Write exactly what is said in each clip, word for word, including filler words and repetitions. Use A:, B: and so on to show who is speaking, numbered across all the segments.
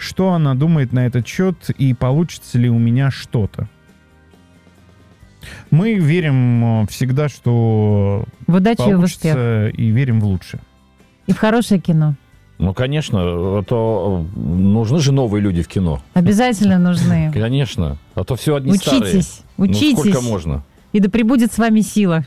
A: что она думает на этот счет и получится ли у меня что-то. Мы верим всегда, что
B: в удачу и в
A: получится,
B: успех.
A: И верим в лучшее.
B: И в хорошее кино.
C: Ну, конечно, а то нужны же новые люди в кино.
B: Обязательно нужны.
C: Конечно. А то все одни старые.
B: Учитесь, учитесь.
C: Ну, сколько можно?
B: И да пребудет с вами сила.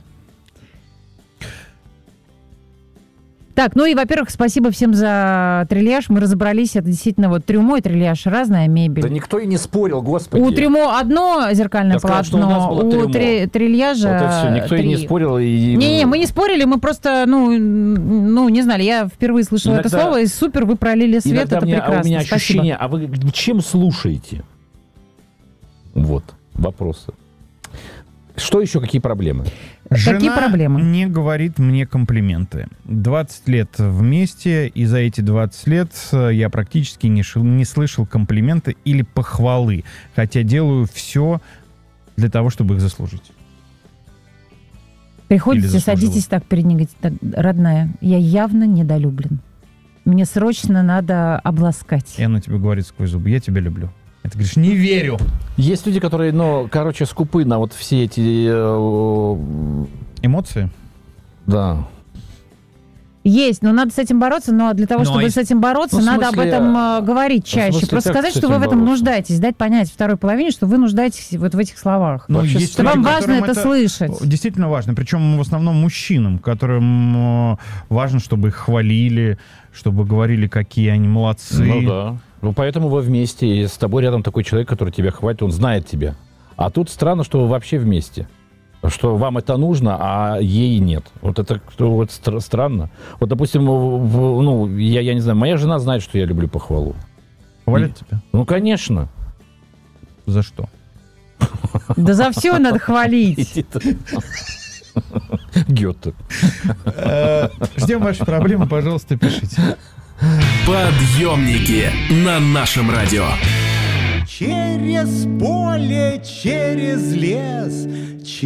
B: Так, ну и, во-первых, спасибо всем за трильяж. Мы разобрались, это действительно вот трюмо и трильяж, разная мебель.
C: Да никто и не спорил, господи.
B: У трюмо одно зеркальное
C: Я сказал,
B: полотно,
C: у,
B: у три, трильяжа
C: вот и все, никто
B: три.
C: и не спорил. И...
B: Не-не, мы не спорили, мы просто, ну, ну не знали. Я впервые слышала
C: иногда...
B: это слово, и супер, вы пролили свет,
C: иногда
B: это
C: мне,
B: прекрасно.
C: А у меня
B: спасибо.
C: ощущение, а вы чем слушаете? Вот, вопросы. Что еще, какие проблемы?
A: Жена
B: Какие проблемы?
A: не говорит мне комплименты. двадцать лет вместе, и за эти двадцать лет я практически не, шил, не слышал комплименты или похвалы, хотя делаю все для того, чтобы их заслужить.
B: Приходите, садитесь так перед ней, так, родная, я явно недолюблен. Мне срочно надо обласкать.
A: И она тебе говорит сквозь зубы: я тебя люблю. И ты говоришь: не верю.
C: Есть люди, которые, ну, короче, скупы на вот все эти... Э,
A: эмоции?
C: Да.
B: Есть, но надо с этим бороться, но для того,
A: но
B: чтобы
A: есть...
B: с этим бороться,
C: ну,
B: надо
C: смысле,
B: об этом э, говорить чаще.
C: смысле,
B: Просто сказать, что вы в этом
C: бороться?
B: нуждаетесь, дать понять второй половине, что вы нуждаетесь вот в этих словах.
A: Но
C: Вообще,
A: есть
B: что
A: люди,
B: вам важно это,
A: это
B: слышать.
A: Действительно важно. Причем в основном мужчинам, которым э, важно, чтобы их хвалили, чтобы говорили, какие они молодцы.
C: Ну да. Ну поэтому вы вместе, и с тобой рядом такой человек, который тебя хвалит, он знает тебя. А тут странно, что вы вообще вместе. Что вам это нужно, а ей нет. Вот это вот стр- странно. Вот, допустим, в, ну, я, я не знаю, моя жена знает, что я люблю похвалу.
A: Хвалят
C: И,
A: тебя?
C: Ну, конечно.
A: За что?
B: Да за все надо хвалить.
C: Гёте.
A: Ждем ваши проблемы, пожалуйста, пишите.
D: Подъемники на нашем радио.
E: Через поле, через лес,